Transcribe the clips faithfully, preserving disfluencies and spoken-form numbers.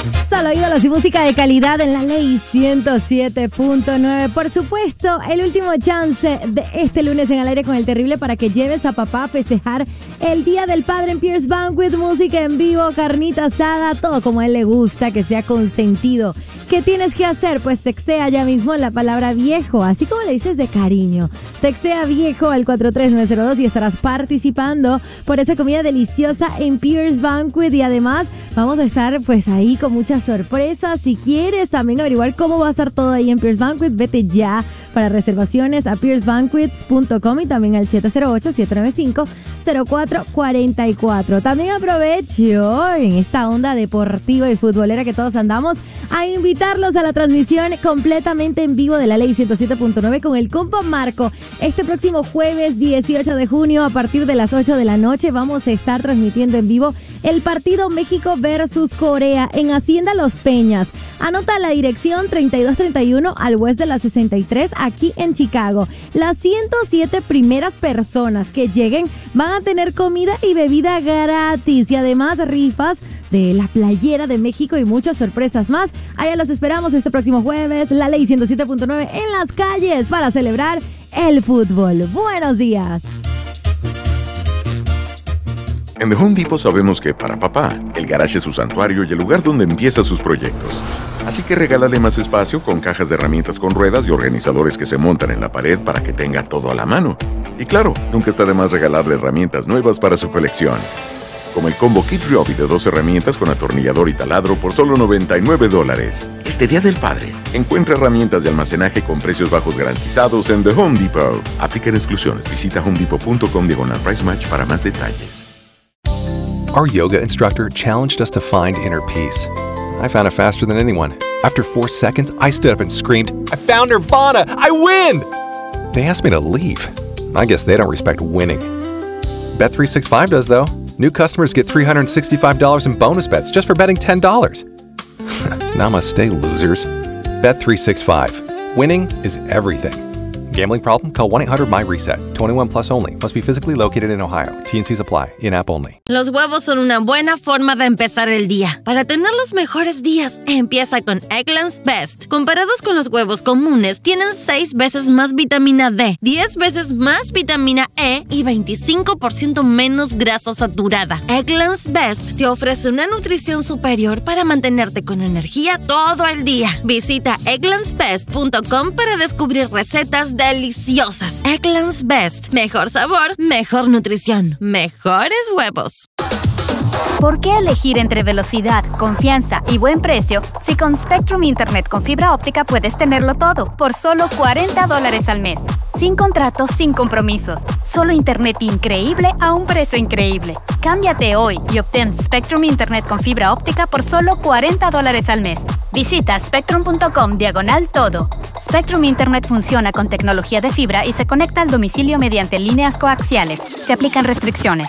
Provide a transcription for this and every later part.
Solo ídolos y música de calidad en la Ley ciento siete punto nueve. Por supuesto, el último chance de este lunes en Al Aire con el Terrible para que lleves a papá a festejar el Día del Padre en Pierce Banquet. Música en vivo, carnita asada, todo como a él le gusta, que sea consentido. ¿Qué tienes que hacer? Pues textea ya mismo la palabra viejo, así como le dices de cariño. Textea viejo al cuatro tres nueve cero dos y estarás participando por esa comida deliciosa en Pierce Banquet. Y además vamos a estar pues ahí con muchas sorpresas. Si quieres también averiguar cómo va a estar todo ahí en Pierce Banquet, vete ya para reservaciones a pierce banquets punto com y también al siete cero ocho, siete nueve cinco, cero cuatro cuatro cuatro. También aprovecho en esta onda deportiva y futbolera que todos andamos a invitarlos a la transmisión completamente en vivo de la Ley ciento siete punto nueve con el compa Marco. Este próximo jueves dieciocho de junio a partir de las ocho de la noche vamos a estar transmitiendo en vivo el partido México versus Corea en Hacienda Los Peñas. Anota la dirección treinta y dos treinta y uno al West de la sesenta y tres aquí en Chicago. Las ciento siete primeras personas que lleguen van a tener comida y bebida gratis y además rifas de la playera de México y muchas sorpresas más. Allá los esperamos este próximo jueves, la Ley ciento siete punto nueve en las calles para celebrar el fútbol. Buenos días. En The Home Depot sabemos que para papá, el garage es su santuario y el lugar donde empieza sus proyectos. Así que regálale más espacio con cajas de herramientas con ruedas y organizadores que se montan en la pared para que tenga todo a la mano. Y claro, nunca está de más regalarle herramientas nuevas para su colección. Como el combo Kid Ryobi de dos herramientas con atornillador y taladro por solo noventa y nueve dólares. Este Día del Padre, encuentra herramientas de almacenaje con precios bajos garantizados en The Home Depot. Aplican exclusiones. Visita homedepot punto com diagonal price match para más detalles. Our yoga instructor challenged us to find inner peace. I found it faster than anyone. After four seconds, I stood up and screamed, "I found Nirvana! I win!" They asked me to leave. I guess they don't respect winning. Bet three sixty-five does, though. New customers get three hundred sixty-five dollars in bonus bets just for betting ten dollars. Namaste, losers. Bet three sixty-five. Winning is everything. Gambling problem? Call one eight hundred my reset. twenty-one plus only. Must be physically located in Ohio. T N Cs apply. In-app only. Los huevos son una buena forma de empezar el día. Para tener los mejores días, empieza con Eggland's Best. Comparados con los huevos comunes, tienen seis veces más vitamina D, diez veces más vitamina E y veinticinco por ciento menos grasa saturada. Eggland's Best te ofrece una nutrición superior para mantenerte con energía todo el día. Visita egglands best punto com para descubrir recetas deliciosas. Eggland's Best. Mejor sabor, mejor nutrición, mejores huevos. ¿Por qué elegir entre velocidad, confianza y buen precio si con Spectrum Internet con fibra óptica puedes tenerlo todo por solo cuarenta dólares al mes? Sin contratos, sin compromisos. Solo internet increíble a un precio increíble. Cámbiate hoy y obtén Spectrum Internet con fibra óptica por solo cuarenta dólares al mes. Visita spectrum punto com diagonal todo. Spectrum Internet funciona con tecnología de fibra y se conecta al domicilio mediante líneas coaxiales. Se aplican restricciones.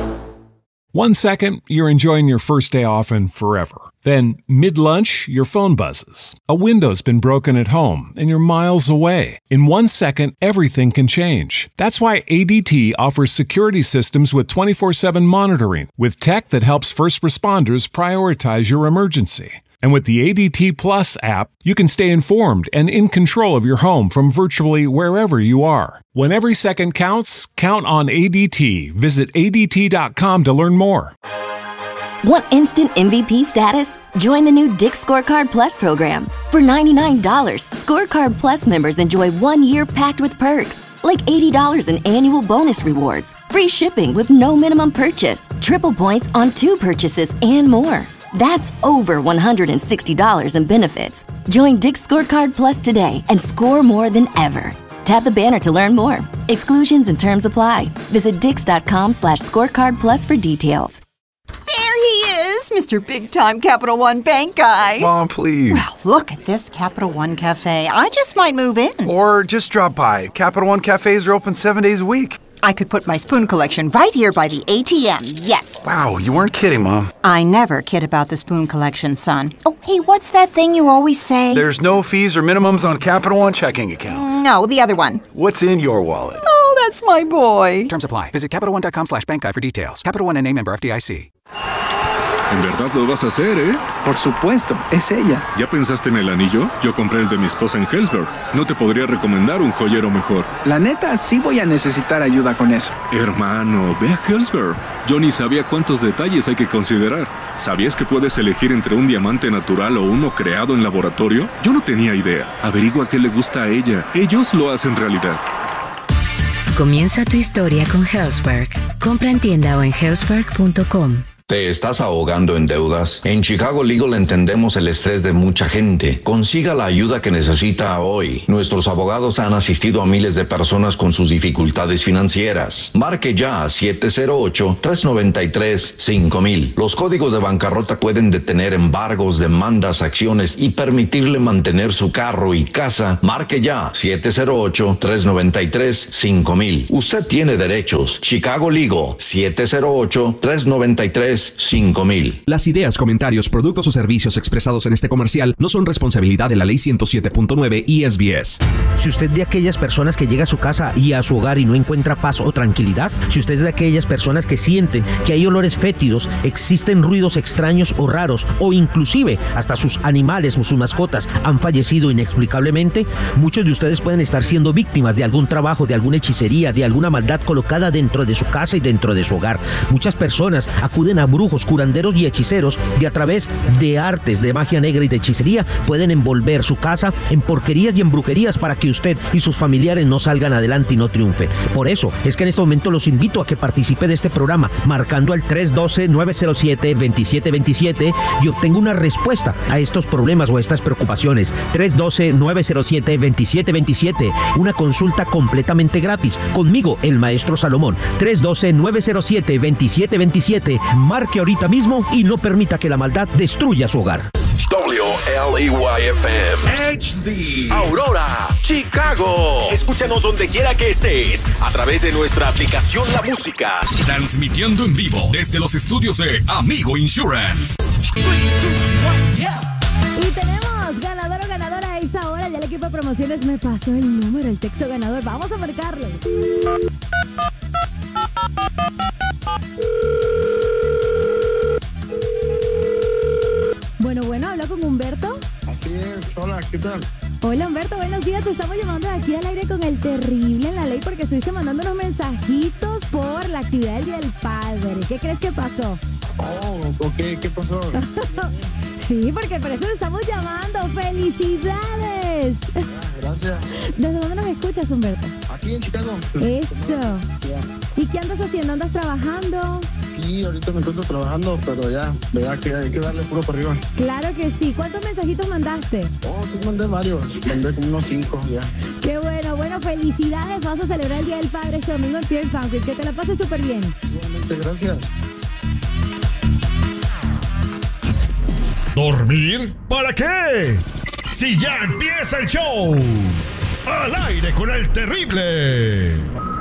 One second, you're enjoying your first day off and forever. Then, mid-lunch, your phone buzzes. A window's been broken at home and you're miles away. In one second, everything can change. That's why A D T offers security systems with twenty-four seven monitoring, with tech that helps first responders prioritize your emergency. And with the A D T Plus app, you can stay informed and in control of your home from virtually wherever you are. When every second counts, count on A D T. Visit A D T dot com to learn more. Want instant M V P status? Join the new Dick's Scorecard Plus program. For ninety-nine dollars, Scorecard Plus members enjoy one year packed with perks, like eighty dollars in annual bonus rewards, free shipping with no minimum purchase, triple points on two purchases, and more. That's over one hundred sixty dollars in benefits. Join Dick's Scorecard Plus today and score more than ever. Tap the banner to learn more. Exclusions and terms apply. Visit dix dot com slash scorecard plus for details. There he is, Mister Big Time Capital One Bank guy. Mom, please. Well, look at this Capital One Cafe. I just might move in. Or just drop by. Capital One cafes are open seven days a week. I could put my spoon collection right here by the A T M, yes. Wow, you weren't kidding, Mom. I never kid about the spoon collection, son. Oh, hey, what's that thing you always say? There's no fees or minimums on Capital One checking accounts. No, the other one. What's in your wallet? Oh, that's my boy. Terms apply. Visit CapitalOne dot com slash bank guide for details. Capital One N A member F D I C. En verdad lo vas a hacer, ¿eh? Por supuesto, es ella. ¿Ya pensaste en el anillo? Yo compré el de mi esposa en Helzberg. No te podría recomendar un joyero mejor. La neta, sí voy a necesitar ayuda con eso. Hermano, ve a Helzberg. Yo ni sabía cuántos detalles hay que considerar. ¿Sabías que puedes elegir entre un diamante natural o uno creado en laboratorio? Yo no tenía idea. Averigua qué le gusta a ella. Ellos lo hacen realidad. Comienza tu historia con Helzberg. Compra en tienda o en helzberg punto com. ¿Te estás ahogando en deudas? En Chicago Legal entendemos el estrés de mucha gente. Consiga la ayuda que necesita hoy. Nuestros abogados han asistido a miles de personas con sus dificultades financieras. Marque ya a siete cero ocho, tres nueve tres, cinco mil. Los códigos de bancarrota pueden detener embargos, demandas, acciones y permitirle mantener su carro y casa. Marque ya siete cero ocho, tres nueve tres, cinco mil. Usted tiene derechos. Chicago Legal, siete cero ocho, tres nueve tres, cinco mil. Las ideas, comentarios, productos o servicios expresados en este comercial no son responsabilidad de la ley ciento siete punto nueve I S B S. Si usted es de aquellas personas que llega a su casa y a su hogar y no encuentra paz o tranquilidad, si usted es de aquellas personas que sienten que hay olores fétidos, existen ruidos extraños o raros, o inclusive hasta sus animales o sus mascotas han fallecido inexplicablemente, muchos de ustedes pueden estar siendo víctimas de algún trabajo, de alguna hechicería, de alguna maldad colocada dentro de su casa y dentro de su hogar. Muchas personas acuden a brujos, curanderos y hechiceros y a través de artes de magia negra y de hechicería pueden envolver su casa en porquerías y en brujerías para que usted y sus familiares no salgan adelante y no triunfen. Por eso es que en este momento los invito a que participe de este programa marcando al tres uno dos, nueve cero siete, dos siete dos siete y obtenga una respuesta a estos problemas o a estas preocupaciones. tres uno dos, nueve cero siete, dos siete dos siete, una consulta completamente gratis conmigo, el maestro Salomón. tres uno dos, nueve cero siete, dos siete dos siete. Marque ahorita mismo y no permita que la maldad destruya su hogar. W L E Y F M H D Aurora, Chicago. Escúchanos donde quiera que estés a través de nuestra aplicación La Música. Transmitiendo en vivo desde los estudios de Amigo Insurance. Y tenemos ganador o ganadora a esta hora. Ya el equipo de promociones me pasó el número, el texto ganador. Vamos a marcarlo. Bueno, bueno, hablo con Humberto. Así es, hola, ¿qué tal? Hola Humberto, buenos días, te estamos llamando de aquí al aire con el terrible en la ley porque estuviste mandando unos mensajitos por la actividad del Día del Padre. ¿Qué crees que pasó? Oh, ok, ¿qué pasó? Sí, porque por eso te estamos llamando. ¡Felicidades! Gracias. ¿Desde dónde nos escuchas, Humberto? Aquí en Chicago. Eso. Ya. ¿Y qué andas haciendo? ¿Andas trabajando? Sí, ahorita me encuentro trabajando, pero ya, verdad que hay que darle puro para arriba. Claro que sí. ¿Cuántos mensajitos mandaste? Oh, sí, mandé varios. Mandé como unos cinco ya. Qué bueno, bueno, felicidades. Vas a celebrar el Día del Padre este domingo en Pierre Fountain. Que te la pases súper bien. Igualmente, gracias. ¿Dormir? ¿Para qué? Si ya empieza el show. Al aire con el terrible.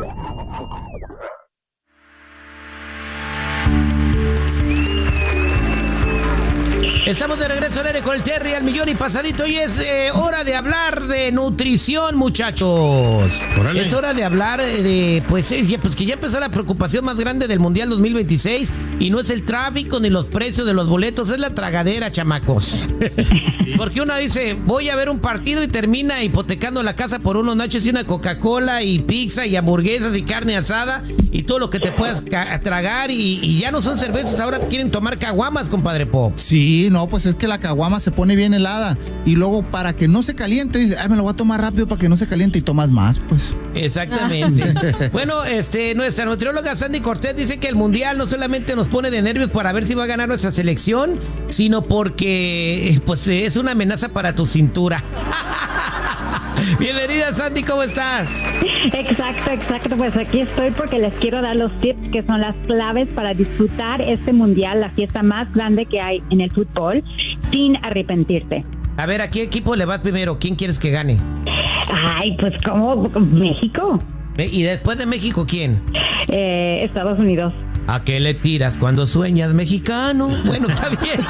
Estamos de regreso al aire con el Terry al millón y pasadito y es eh, hora de hablar de nutrición, muchachos. Órale. Es hora de hablar de, pues, es, pues que ya empezó la preocupación más grande del Mundial dos mil veintiséis y no es el tráfico ni los precios de los boletos, es la tragadera, chamacos. Sí. Porque uno dice, voy a ver un partido y termina hipotecando la casa por unos nachos y una Coca-Cola y pizza y hamburguesas y carne asada y todo lo que te puedas tragar y, y ya no son cervezas, ahora quieren tomar caguamas, compadre Pop. Sí, no, pues es que la caguama se pone bien helada y luego para que no se caliente, dice, ay, me lo voy a tomar rápido para que no se caliente y tomas más, pues. Exactamente. Bueno, este, nuestra nutrióloga Sandy Cortés dice que el Mundial no solamente nos pone de nervios para ver si va a ganar nuestra selección, sino porque, pues, es una amenaza para tu cintura. Bienvenida, Sandy, ¿cómo estás? Exacto, exacto, pues aquí estoy porque les quiero dar los tips que son las claves para disfrutar este Mundial, la fiesta más grande que hay en el fútbol, sin arrepentirte. A ver, ¿a qué equipo le vas primero? ¿Quién quieres que gane? Ay, pues como México. ¿Y después de México quién? Eh, Estados Unidos. ¿A qué le tiras cuando sueñas, mexicano? Bueno, está bien.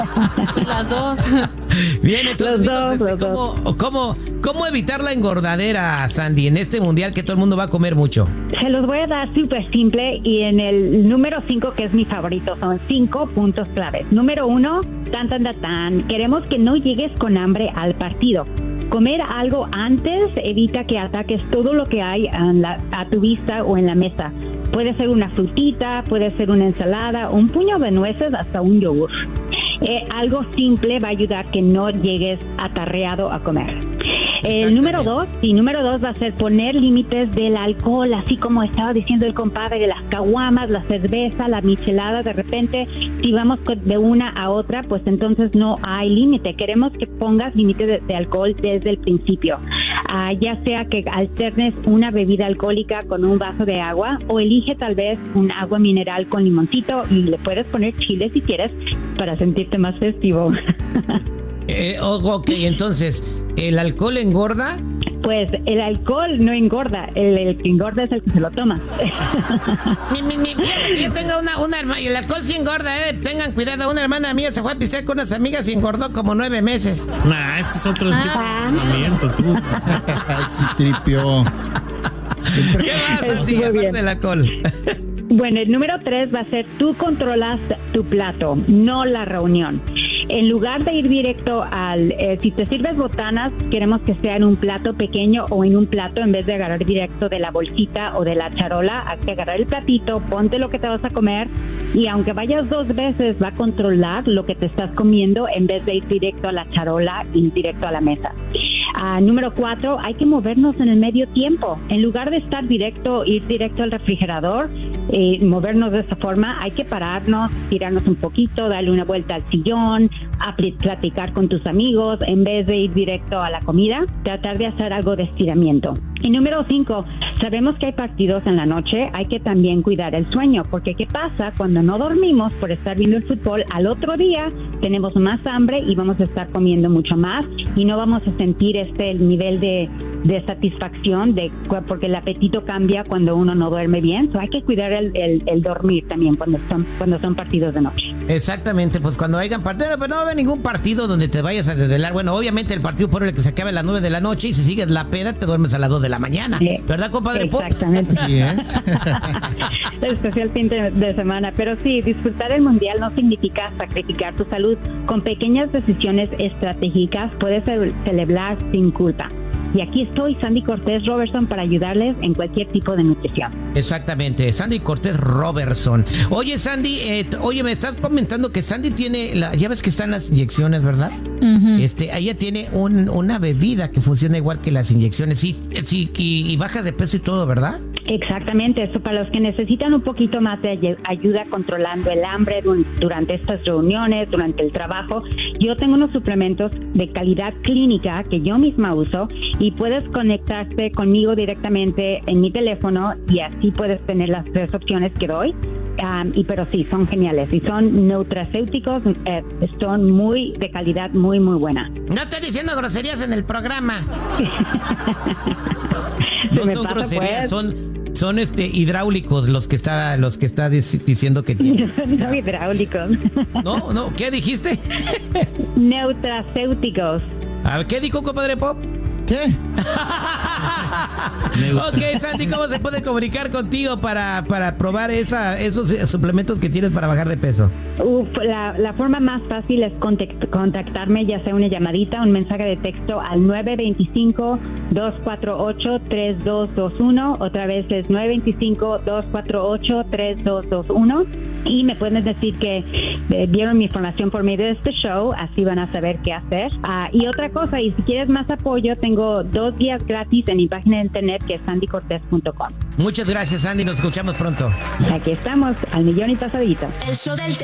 Las dos. Bien, entonces, Los dos, este, los dos. ¿cómo, cómo, ¿cómo evitar la engordadera, Sandy, en este mundial que todo el mundo va a comer mucho? Se los voy a dar súper simple y en el número cinco, que es mi favorito, son cinco puntos claves. Número uno, tan, tan, tan, tan. Queremos que no llegues con hambre al partido. Comer algo antes evita que ataques todo lo que hay a, la, a tu vista o en la mesa. Puede ser una frutita, puede ser una ensalada, un puño de nueces, hasta un yogur. Eh, algo simple va a ayudar que no llegues atarreado a comer. El número dos, y número dos va a ser poner límites del alcohol, así como estaba diciendo el compadre, de las caguamas, la cerveza, la michelada. De repente, si vamos de una a otra, pues entonces no hay límite. Queremos que pongas límites de, de alcohol desde el principio. Uh, ya sea que alternes una bebida alcohólica con un vaso de agua, o elige tal vez un agua mineral con limoncito, y le puedes poner chile si quieres para sentirte más festivo. Eh, ok, entonces, ¿el alcohol engorda? Pues el alcohol no engorda, el, el que engorda es el que se lo toma. mi, mi, mi, fíjate que yo tengo una, una hermana, y el alcohol sí engorda, eh. Tengan cuidado, una hermana mía se fue a pistear con unas amigas y engordó como nueve meses. Nah, ese es otro tipo de entrenamiento, tú. Sí, tripio. ¿Qué más, Sandy, aparte del alcohol? Bueno, el número tres va a ser: tú controlas tu plato, no la reunión. En lugar de ir directo al, eh, si te sirves botanas, queremos que sea en un plato pequeño o en un plato, en vez de agarrar directo de la bolsita o de la charola. Hay que agarrar el platito, ponte lo que te vas a comer, y aunque vayas dos veces, va a controlar lo que te estás comiendo en vez de ir directo a la charola y directo a la mesa. Uh, número cuatro, hay que movernos en el medio tiempo. En lugar de estar directo, ir directo al refrigerador, eh, movernos de esa forma, hay que pararnos, tirarnos un poquito, darle una vuelta al sillón, a platicar con tus amigos, en vez de ir directo a la comida, tratar de hacer algo de estiramiento. Y número cinco, sabemos que hay partidos en la noche, hay que también cuidar el sueño, porque ¿qué pasa cuando no dormimos por estar viendo el fútbol? Al otro día tenemos más hambre y vamos a estar comiendo mucho más, y no vamos a sentir este el nivel de, de satisfacción, de, porque el apetito cambia cuando uno no duerme bien. So hay que cuidar el, el, el dormir también cuando son, cuando son partidos de noche. Exactamente, pues cuando hayan partido, pero no va a haber ningún partido donde te vayas a desvelar. Bueno, obviamente el partido por el que se acabe a las nueve de la noche, y si sigues la peda te duermes a las dos de la mañana, ¿verdad, compadre Pop? Exactamente. Así es. Especial fin de, de semana. Pero sí, disfrutar el mundial no significa sacrificar tu salud. Con pequeñas decisiones estratégicas puedes celebrar sin culpa. Y aquí estoy, Sandy Cortés Robertson, para ayudarles en cualquier tipo de nutrición. Exactamente, Sandy Cortés Robertson. Oye, Sandy, eh, oye, me estás comentando que Sandy tiene, la, ya ves que están las inyecciones, ¿verdad? Uh-huh. Este, ella tiene un, una bebida que funciona igual que las inyecciones, sí, sí, y, y bajas de peso y todo, ¿verdad? Exactamente, eso para los que necesitan un poquito más de ayuda controlando el hambre durante estas reuniones, durante el trabajo. Yo tengo unos suplementos de calidad clínica que yo misma uso, y puedes conectarte conmigo directamente en mi teléfono, y así puedes tener las tres opciones que doy. Um, y pero sí, son geniales y son nutracéuticos, eh, son muy de calidad, muy muy buena. No estoy diciendo groserías en el programa. No son pasa, groserías, pues. son son este hidráulicos los que está los que está diciendo que tiene. No, hidráulicos. No, no, ¿qué dijiste? Nutracéuticos. A ver, ¿qué dijo, compadre Pop? ¿Qué? Ok, Sandy, ¿cómo se puede comunicar contigo para, para probar esa, esos suplementos que tienes para bajar de peso? Uf, la, la forma más fácil es contact, contactarme, ya sea una llamadita, un mensaje de texto al nueve dos cinco, dos cuatro ocho, tres dos dos uno. Otra vez es nueve dos cinco, dos cuatro ocho, tres dos dos uno. Y me pueden decir que eh, vieron mi información por medio de este show, así van a saber qué hacer. Uh, y otra cosa, y si quieres más apoyo, tengo dos días gratis en mi página de internet, que es sandy cortés punto com. Muchas gracias, Sandy, nos escuchamos pronto. Aquí estamos, al millón y pasadito. El show del